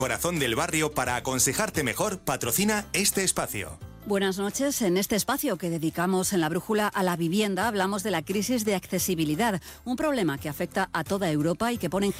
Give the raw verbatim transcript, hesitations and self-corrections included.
Corazón del barrio, para aconsejarte mejor, patrocina este espacio. Buenas noches. En este espacio que dedicamos en La Brújula a la vivienda hablamos de la crisis de accesibilidad, un problema que afecta a toda Europa y que pone en